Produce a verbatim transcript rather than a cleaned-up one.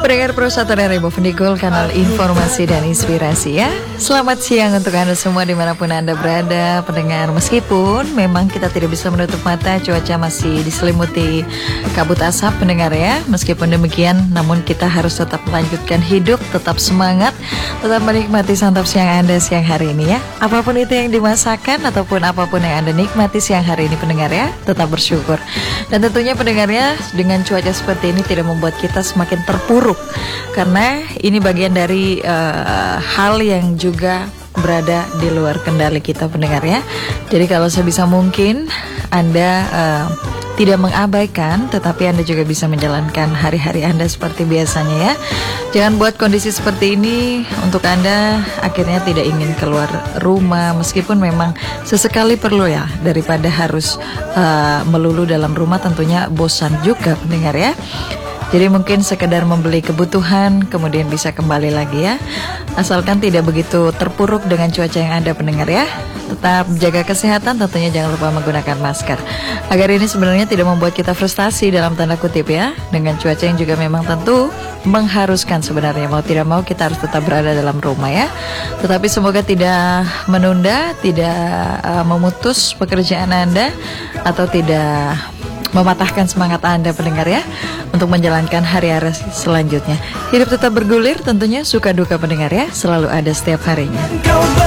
Pendengar Pro satu Rebu Pendigul, kanal informasi dan inspirasi ya. Selamat siang untuk Anda semua dimanapun Anda berada. Pendengar, meskipun memang kita tidak bisa menutup mata, cuaca masih diselimuti kabut asap pendengar ya. Meskipun demikian, namun kita harus tetap melanjutkan hidup, tetap semangat, tetap menikmati santap siang Anda siang hari ini ya. Apapun itu yang dimasakkan ataupun apapun yang Anda nikmati siang hari ini pendengar ya, tetap bersyukur. Dan tentunya pendengarnya, dengan cuaca seperti ini tidak membuat kita semakin terpuruk, karena ini bagian dari uh, hal yang juga berada di luar kendali kita pendengar ya. Jadi kalau sebisa mungkin Anda uh, tidak mengabaikan, tetapi Anda juga bisa menjalankan hari-hari Anda seperti biasanya ya. Jangan buat kondisi seperti ini untuk Anda akhirnya tidak ingin keluar rumah, meskipun memang sesekali perlu ya, daripada harus uh, melulu dalam rumah, tentunya bosan juga pendengar ya. Jadi mungkin sekedar membeli kebutuhan, kemudian bisa kembali lagi ya. Asalkan tidak begitu terpuruk dengan cuaca yang ada pendengar ya. Tetap jaga kesehatan, tentunya jangan lupa menggunakan masker. Agar ini sebenarnya tidak membuat kita frustasi dalam tanda kutip ya. Dengan cuaca yang juga memang tentu mengharuskan sebenarnya, mau tidak mau kita harus tetap berada dalam rumah ya. Tetapi semoga tidak menunda, tidak uh, memutus pekerjaan Anda, atau tidak mematahkan semangat Anda pendengar ya, untuk menjalankan hari-hari selanjutnya. Hidup tetap bergulir, tentunya suka duka pendengar ya, selalu ada setiap harinya.